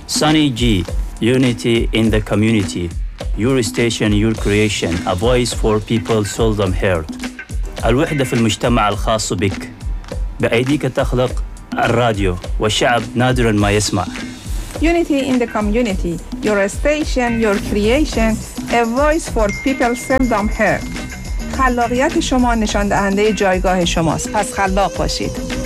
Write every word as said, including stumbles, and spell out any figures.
Sunny G, unity in the community. Your station, your creation. A voice for people seldom heard. الوحدة في المجتمع الخاص بك. بأيديك تخلق الراديو والشعب نادراً ما يسمع. Unity in the community. Your station, your creation. A voice for people seldom heard. خلاقیت شما نشان دهنده جایگاه شماست. پس خلاق باشید.